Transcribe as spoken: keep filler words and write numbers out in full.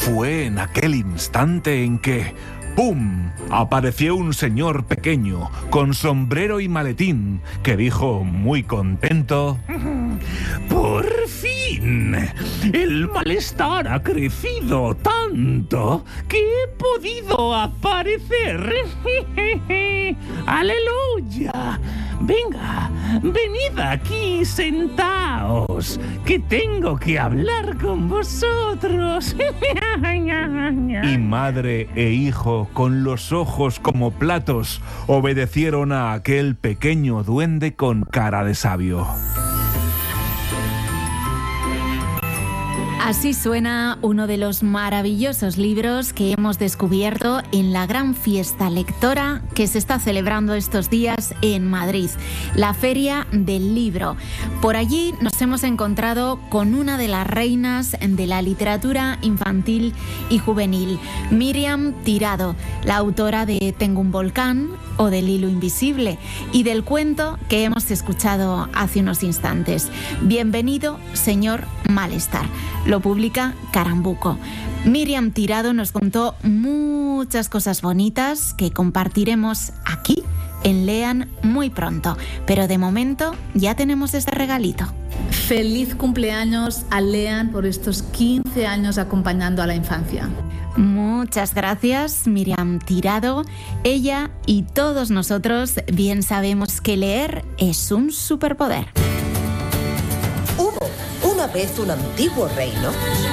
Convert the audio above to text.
Fue en aquel instante en que, ¡pum!, apareció un señor pequeño, con sombrero y maletín, que dijo muy contento: ¡Por fin! El malestar ha crecido tanto que he podido aparecer. ¡Aleluya! Venga, venid aquí, sentaos, que tengo que hablar con vosotros. Y madre e hijo, con los ojos como platos, obedecieron a aquel pequeño duende con cara de sabio. Así suena uno de los maravillosos libros que hemos descubierto en la gran fiesta lectora que se está celebrando estos días en Madrid, la Feria del Libro. Por allí nos hemos encontrado con una de las reinas de la literatura infantil y juvenil, Míriam Tirado, la autora de Tengo un volcán o del Hilo invisible y del cuento que hemos escuchado hace unos instantes. Bienvenido, señor Malestar. Lo publica Carambuco. Míriam Tirado nos contó muchas cosas bonitas que compartiremos aquí en Lean muy pronto. Pero de momento ya tenemos este regalito. Feliz cumpleaños a Lean por estos quince años acompañando a la infancia. Muchas gracias, Míriam Tirado. Ella y todos nosotros bien sabemos que leer es un superpoder. Hubo una vez un antiguo reino